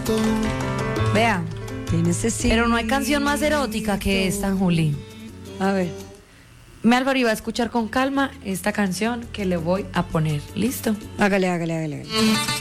Vea, ¿Qué necesito? pero no hay canción más erótica que esta, Juli. A ver. Álvaro iba a escuchar con calma esta canción que le voy a poner. ¿Listo? Hágale.